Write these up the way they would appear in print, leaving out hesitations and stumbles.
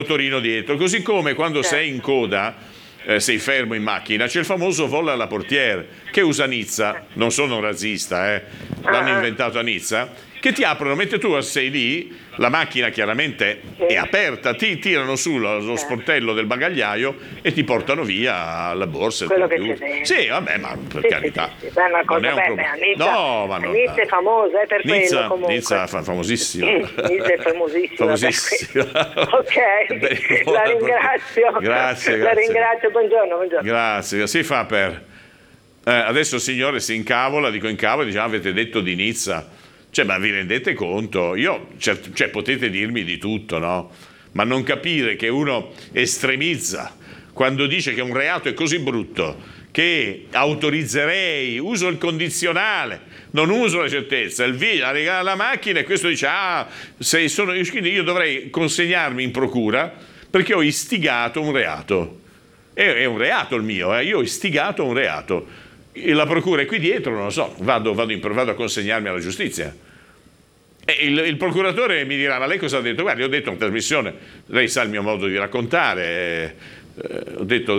motorino dietro, così come quando sei in coda, sei fermo in macchina, c'è il famoso vola alla portiere che usa Nizza, non sono un razzista, l'hanno inventato a Nizza, che ti aprono mentre tu sei lì, la macchina chiaramente è aperta, ti tirano su lo sportello del bagagliaio e ti portano via la borsa, il computer. Sì, vabbè, ma per carità. Sì. È una cosa bella, Nizza è famosa, per quello comunque. Nizza è famosissima. Nizza è famosissima. Ok, la ringrazio. Grazie. La ringrazio, buongiorno. Grazie, si fa per... adesso il signore si incavola, dice, avete detto di Nizza. Cioè, ma vi rendete conto? Cioè, potete dirmi di tutto, no? Ma non capire che uno estremizza quando dice che un reato è così brutto che autorizzerei, uso il condizionale, non uso la certezza, la macchina, e questo dice, io dovrei consegnarmi in procura perché ho istigato un reato. È un reato il mio, io ho istigato un reato. La procura è qui dietro, non lo so, vado a consegnarmi alla giustizia. E il procuratore mi dirà, ma lei cosa ha detto? Guardi, ho detto in trasmissione, lei sa il mio modo di raccontare, ho detto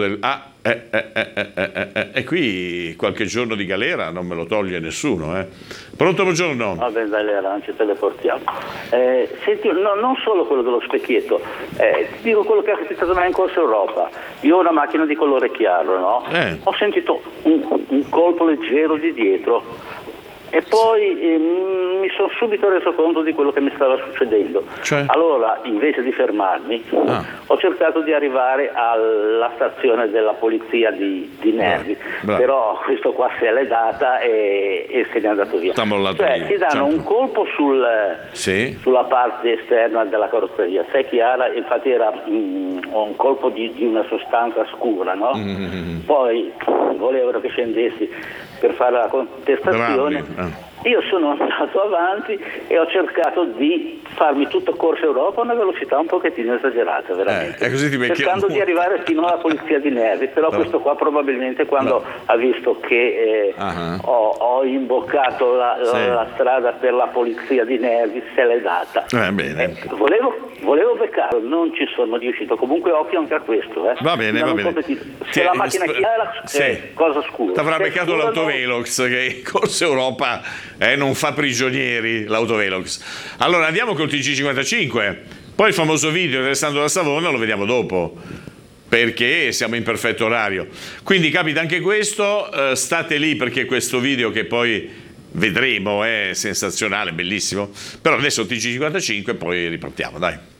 e qui qualche giorno di galera non me lo toglie nessuno. Pronto, buongiorno. Vabbè, galera, non ci teleportiamo. Senti, non solo quello dello specchietto, ti dico quello che è capitato a me in Corso Europa. Io ho una macchina di colore chiaro, no? Ho sentito un colpo leggero di dietro e poi mi sono subito reso conto di quello che mi stava succedendo. Cioè? Allora, invece di fermarmi, ho cercato di arrivare alla stazione della polizia di Nervi. Però questo qua se l'è data e se n'è andato via. Cioè, ti danno un colpo sulla parte esterna della carrozzeria, se è chiara, infatti era un colpo di una sostanza scura, no? Poi volevano che scendessi per fare la contestazione. Io sono andato avanti e ho cercato di farmi tutto Corso Europa a una velocità un pochettino esagerata, veramente, cercando di arrivare fino alla polizia di Nervi, però questo qua probabilmente quando ha visto che ho imboccato la strada per la polizia di Nervi se l'è data. Bene. Volevo beccarlo, non ci sono riuscito, comunque occhio anche a questo. Va bene. Se la macchina chiara cosa scura. Ti avrà beccato l'autovelox che in Corso Europa non fa prigionieri, l'autovelox. Allora andiamo col TG55, poi il famoso video di Alessandro da Savona lo vediamo dopo, perché siamo in perfetto orario, quindi capita anche questo. State lì perché questo video che poi vedremo è sensazionale, bellissimo. Però adesso TG55 poi ripartiamo, dai.